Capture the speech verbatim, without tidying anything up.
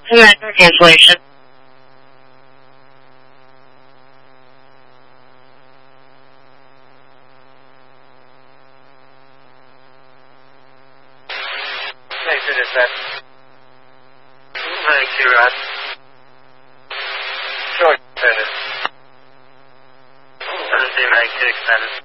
American cancellation. Thank you, dispatch. Thank you, Rod. Short, Senate. seventeen ninety-two, extended.